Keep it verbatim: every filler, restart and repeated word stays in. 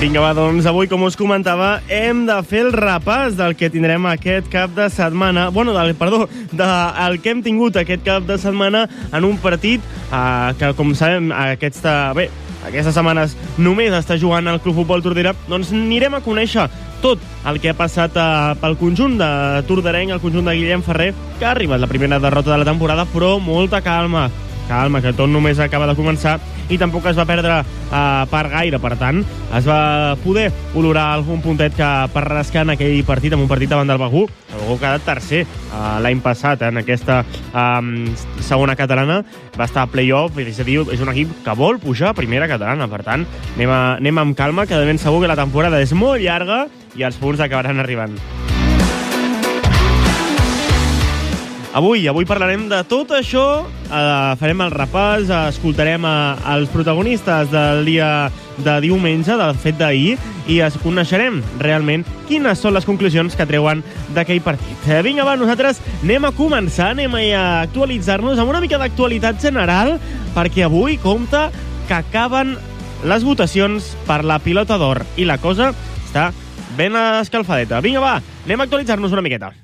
Vinga, va, doncs avui, com us comentava, hem de fer el repàs del que tindrem aquest cap de setmana. Bueno, del, perdó, del que hem tingut aquest cap de setmana en un partit eh, que, com sabem, aquesta, bé, aquestes setmanes només està jugant el Club Futbol Tordera. Doncs anirem a conèixer tot el que ha passat eh, pel conjunt de torderenc, el conjunt de Guillem Ferrer, que ha arribat la primera derrota de la temporada, però molta calma. Calma, que tot només acaba de començar i tampoc es va perdre eh, per gaire. Per tant, es va poder olorar algun puntet que per rascar en aquell partit, en un partit davant del Begur. El Begur ha quedat tercer eh, l'any passat eh, en aquesta eh, segona catalana. Va estar a play-off, és a dir, és un equip que vol pujar a primera catalana. Per tant, anem, a, anem amb calma, que de ben segur que la temporada és molt llarga i els punts acabaran arribant. Avui, avui parlarem de tot això, eh, farem el repàs, escoltarem a, als protagonistes del dia de diumenge, del fet d'ahir, i es coneixerem realment quines són les conclusions que treuen d'aquell partit. Eh, vinga, va, nosaltres anem a començar, anem a actualitzar-nos amb una mica d'actualitat general, perquè avui compta que acaben les votacions per la pilota d'or, i la cosa està ben escalfadeta. Vinga, va, anem a actualitzar-nos una miqueta.